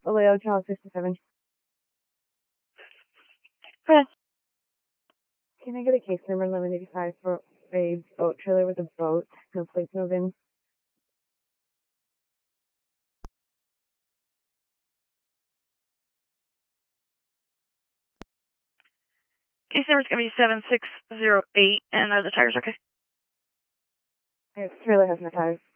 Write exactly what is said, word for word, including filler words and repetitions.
Oleo, Charles sixty-seven. Yes. Can I get a case number eleven eighty-five for a boat trailer with a boat? No plates, no VIN. Case number's gonna be seven six zero eight, and are the tires okay? The trailer has no tires.